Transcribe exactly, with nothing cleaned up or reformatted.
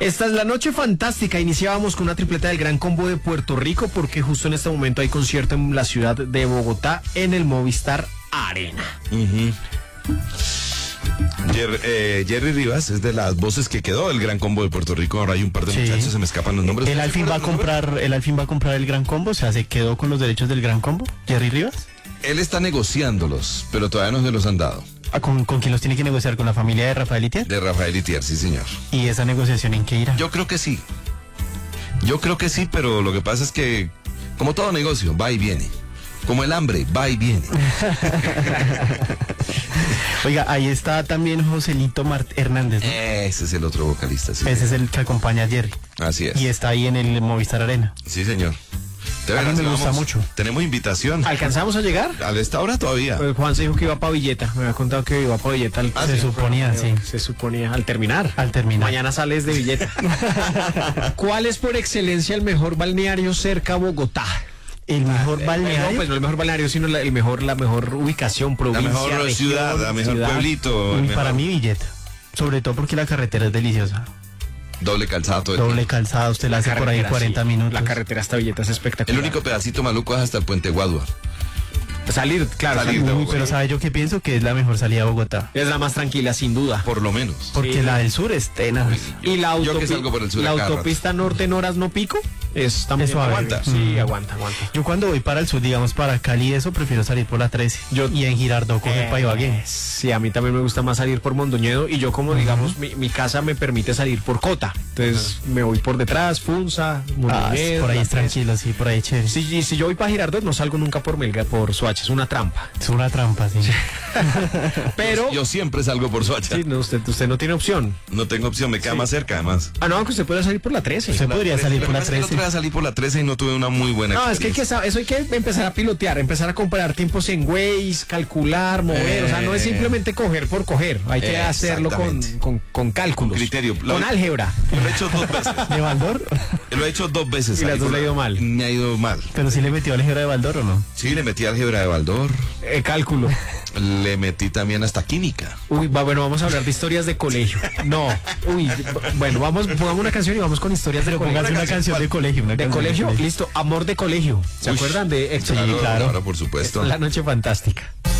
Esta es la noche fantástica. Iniciábamos con una tripleta del Gran Combo de Puerto Rico porque justo en este momento hay concierto en la ciudad de Bogotá en el Movistar Arena. Uh-huh. Jer, eh, Jerry Rivas es de las voces que quedó del Gran Combo de Puerto Rico. Ahora hay un par de sí. muchachos, se me escapan los nombres. ¿El al fin va a comprar, el al fin va a comprar el Gran Combo? O sea, ¿se quedó con los derechos del Gran Combo, Jerry Rivas? Él está negociándolos, pero todavía no se los han dado. ¿Con, ¿Con quién los tiene que negociar? ¿Con la familia de Rafael Itier? De Rafael Itier, sí, señor. ¿Y esa negociación en qué irá? Yo creo que sí. Yo creo que sí, pero lo que pasa es que, como todo negocio, va y viene. Como el hambre, va y viene. Oiga, ahí está también Joselito Mart Hernández, ¿no? Ese es el otro vocalista, sí. Ese es el que acompaña a Jerry. Así es. Y está ahí en el Movistar Arena. Sí, señor. De verdad, a mí me gusta mucho. Tenemos invitación. ¿Alcanzamos a llegar? A esta hora todavía. Pues Juan se dijo que iba para Villeta. Me había contado que iba para Villeta. Al... Ah, se sí, suponía, sí. Se suponía. Al terminar. Al terminar. Mañana sales de Villeta. ¿Cuál es por excelencia el mejor balneario cerca a Bogotá? El mejor ah, balneario. No, pues no el mejor balneario, sino la, el mejor, la mejor ubicación, provincia, la mejor región, ciudad, la mejor ciudad. pueblito. Uy, mejor... Para mí Villeta. Sobre todo porque la carretera es deliciosa. Doble calzado todo el Doble tiempo. calzado, usted la, la hace por ahí cuarenta sí. minutos. La carretera hasta Villeta es espectacular. El único pedacito maluco es hasta el Puente Guadua. Salir, claro. Salir salir, Uy, pero ¿sabe yo qué pienso? Que es la mejor salida a Bogotá. Es la más tranquila, sin duda. Por lo menos. Porque sí. La del sur es tenaz. Y la, yo que salgo por el sur la autopista norte en horas no pico. Es también eso aguanta. Sí, mm. aguanta, aguanta. Yo cuando voy para el sur, digamos para Cali, eso prefiero salir por la trece. Yo, y en Girardot coger eh, para Ibagué. Sí, a mí también me gusta más salir por Mondoñedo. Y yo como, uh-huh. digamos, mi, mi casa me permite salir por Cota. Entonces uh-huh. me voy por detrás, Funza, Mondoñedo. Ah, por ahí es tranquilo, sí, por ahí es chévere. Si, si yo voy para Girardot, no salgo nunca por Melgar, por Soacha. Es una trampa. Es una trampa, sí. Pero yo, yo siempre salgo por Soacha. Sí, no, usted, usted no tiene opción. No tengo opción, me queda sí. más cerca además. Ah, no, aunque usted puede salir por la trece. Usted la podría trece. salir por la trece. El otro día salí por la trece y no tuve una muy buena No, experiencia. es que, hay que eso hay que empezar a pilotear, empezar a comparar tiempos en Waze, calcular, mover. Eh, o sea, no es simplemente coger por coger. Hay que eh, hacerlo con, con, con cálculos. Con criterio. Con lo, álgebra. Lo he hecho dos veces. ¿De Baldor? Lo he hecho dos veces. Y las dos le ha ido mal. Me ha ido mal. ¿Pero sí le metió álgebra de Baldor o no? Sí, le metí álgebra de Baldor. Eh, cálculo. Le metí también hasta química. Uy, va, bueno, vamos a hablar de historias de colegio. No, uy, bueno, vamos, pongamos una canción y vamos con historias de colegio. Una, una canción de colegio. Una de canción colegio, de colegio. Listo, amor de colegio. ¿Se Uy, acuerdan de Héctor? Claro, sí, claro. claro, por supuesto. La noche fantástica.